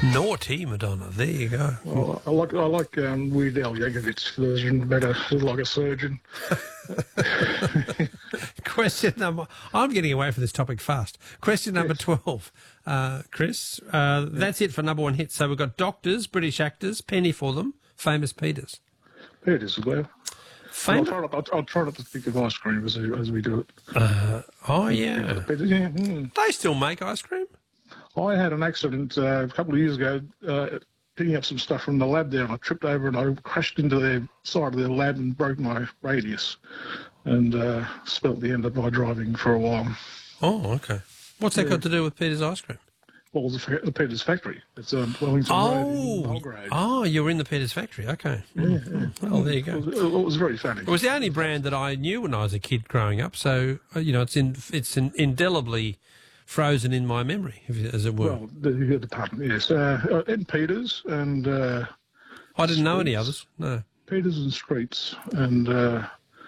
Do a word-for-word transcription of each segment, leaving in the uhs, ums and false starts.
Naughty Madonna. There you go. Well, I like I like um, Weird Al Yankovic's version better, like a surgeon. Question number... I'm getting away from this topic fast. Question number Yes. twelve. Uh, Chris, uh, that's it for number one hits. So we've got doctors, British actors, penny for them, famous Peters. Peters as well. I'll Famous... try, not, I'll, I'll try not to think of ice cream as, as we do it. Uh, oh, yeah. Peters, yeah. Mm. They still make ice cream? I had an accident uh, a couple of years ago uh, picking up some stuff from the lab there, and I tripped over and I crashed into the side of the lab and broke my radius and uh, spelt the end of my driving for a while. Oh, okay. What's that Yeah. got to do with Peters ice cream? Well, the, fa- the Peters factory. It's um, Wellington Road in Oh, Belgrade. oh, you were in the Peters factory. Okay. Yeah, yeah. Well, there you It go. was, it was very funny. It was the only brand that I knew when I was a kid growing up, so uh, you know it's in it's in, indelibly frozen in my memory, if, you- as it were. Well, the, the department, yes. Uh, uh, Ed Peters and uh, I didn't know any Streets. others. No. Peters and Streets, and uh,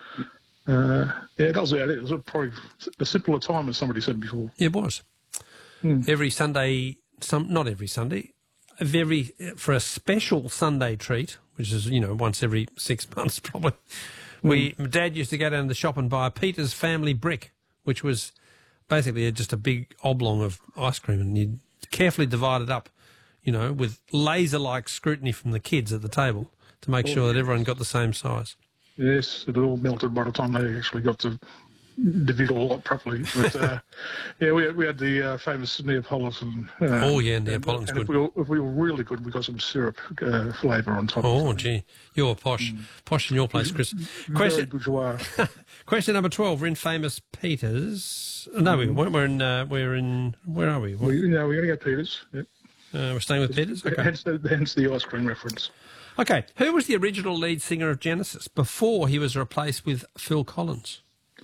uh, yeah, that was it. It was probably a simpler time, as somebody said before. It was. Hmm. Every Sunday, some not every Sunday, very for a special Sunday treat, which is you know once every six months probably. We Dad used to go down to the shop and buy a Peters family brick, which was basically just a big oblong of ice cream, and you carefully divide it up, you know, with laser-like scrutiny from the kids at the table to make sure that everyone got the same size. Yes, it all melted by the time they actually got to divvy it all up properly. But uh, yeah, we had, we had the uh, famous Neapolitan. Uh, Oh, yeah, and- Neapolitan's and good. If we, were, if we were really good, we got some syrup uh, flavour on top. Oh, of it. gee, you're posh, posh in your place, Chris. Very Question, bourgeois. question number twelve. We're in famous Peters. No, we weren't. We're in. Uh, we're in. Where are we? we, you know, we're going to go Peters. Yep. Uh, we're staying with Peters. Okay. Hence, the, hence the ice cream reference. Okay. Who was the original lead singer of Genesis before he was replaced with Phil Collins?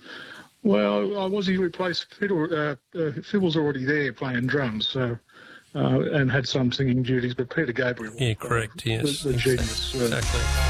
Well, I was he replaced Fiddle. Uh, uh, Phil was already there playing drums, so uh, and had some singing duties. But Peter Gabriel, Yeah, correct. uh, Yes, the, the genius. Uh, exactly.